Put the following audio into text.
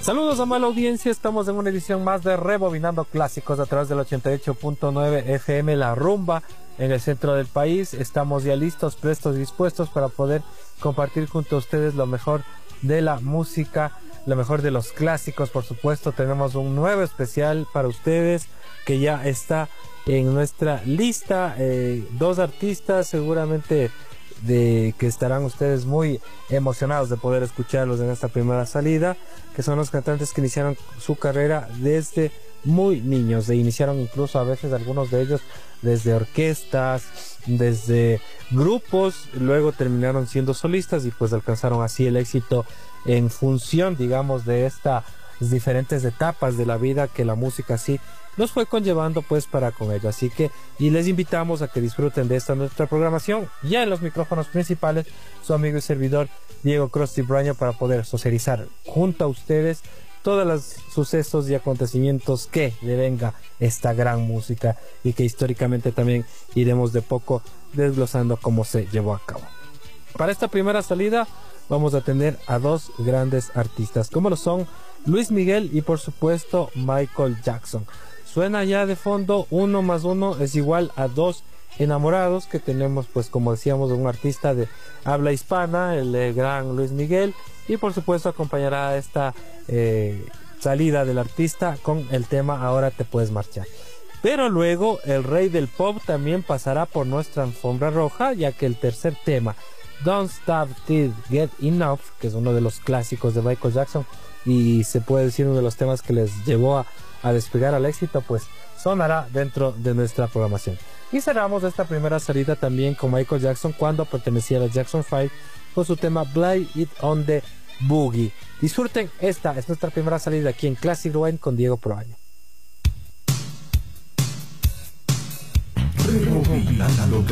Saludos a mala audiencia, estamos en una edición más de Rebobinando Clásicos a través del 88.9 FM La Rumba en el centro del país. Estamos ya listos, prestos y dispuestos para poder compartir junto a ustedes lo mejor de la música, lo mejor de los clásicos. Por supuesto, tenemos un nuevo especial para ustedes que ya está en nuestra lista. Dos artistas seguramente de que estarán ustedes muy emocionados de poder escucharlos en esta primera salida, que son los cantantes que iniciaron su carrera desde muy niños, iniciaron incluso a veces algunos de ellos desde orquestas, desde grupos, luego terminaron siendo solistas y pues alcanzaron así el éxito en función, digamos, de estas diferentes etapas de la vida que la música sí nos fue conllevando pues para con ello. Así que, y les invitamos a que disfruten de esta nuestra programación. Ya en los micrófonos principales, su amigo y servidor Diego Krusty Braño, para poder socializar junto a ustedes todos los sucesos y acontecimientos que le venga esta gran música y que históricamente también iremos de poco desglosando cómo se llevó a cabo. Para esta primera salida vamos a tener a dos grandes artistas, como lo son Luis Miguel y por supuesto Michael Jackson. Suena ya de fondo 1 más 1 es igual a 2 enamorados, que tenemos pues como decíamos un artista de habla hispana, el gran Luis Miguel, y por supuesto acompañará esta salida del artista con el tema Ahora te puedes marchar. Pero luego el rey del pop también pasará por nuestra alfombra roja, ya que el tercer tema, Don't Stop Till Get Enough, que es uno de los clásicos de Michael Jackson y se puede decir uno de los temas que les llevó a despegar al éxito, pues sonará dentro de nuestra programación. Y cerramos esta primera salida también con Michael Jackson cuando pertenecía a la Jackson 5 con su tema Blame It on the Boogie. Disfruten, esta es nuestra primera salida aquí en Classic Rewind con Diego Proaño. Rebobinando